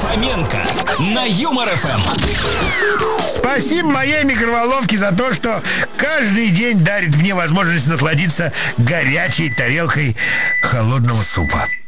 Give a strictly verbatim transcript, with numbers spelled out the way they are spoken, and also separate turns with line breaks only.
Фоменко на Юмор эф эм.
Спасибо моей микроволновке за то, что каждый день дарит мне возможность насладиться горячей тарелкой холодного супа.